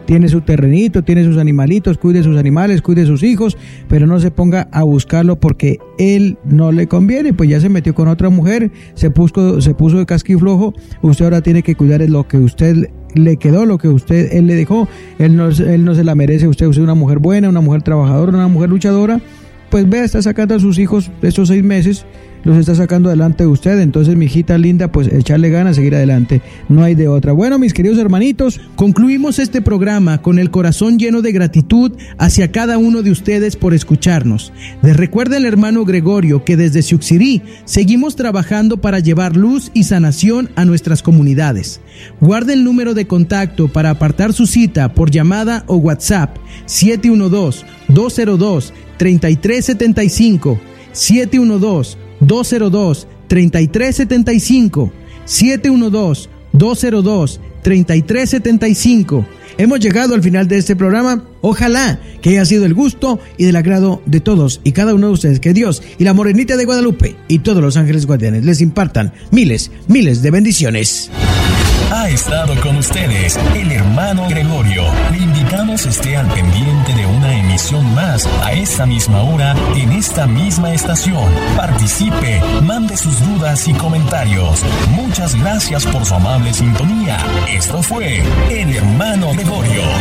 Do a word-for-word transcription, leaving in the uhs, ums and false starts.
tiene su terrenito, tiene sus animalitos, cuide sus animales, cuide sus hijos, pero no se ponga a buscarlo porque él no le conviene, pues ya se metió con otra mujer, se puso, se puso de casquiflojo. Usted ahora tiene que cuidar de lo que usted le quedó, lo que usted, él le dejó. Él no, él no se la merece. Usted, usted es una mujer buena, una mujer trabajadora, una mujer luchadora. Pues vea, está sacando a sus hijos estos seis meses, los está sacando adelante de usted. Entonces, mi hijita linda, pues echarle ganas, seguir adelante, no hay de otra. Bueno, mis queridos hermanitos, concluimos este programa con el corazón lleno de gratitud hacia cada uno de ustedes por escucharnos. Les recuerda el hermano Gregorio que desde Siuxirí seguimos trabajando para llevar luz y sanación a nuestras comunidades. Guarde el número de contacto para apartar su cita por llamada o WhatsApp siete uno dos, dos cero dos, tres tres siete cinco, siete uno dos, dos cero dos, tres tres siete cinco, siete uno dos, dos cero dos, tres tres siete cinco. Hemos llegado al final de este programa. Ojalá que haya sido el gusto y del agrado de todos y cada uno de ustedes. Que Dios y la Morenita de Guadalupe y todos los ángeles guardianes les impartan miles, miles de bendiciones. Ha estado con ustedes el hermano Gregorio. Le invitamos esté al pendiente de una emisión más a esta misma hora en esta misma estación. Participe, mande sus dudas y comentarios. Muchas gracias por su amable sintonía. Esto fue el hermano Gregorio.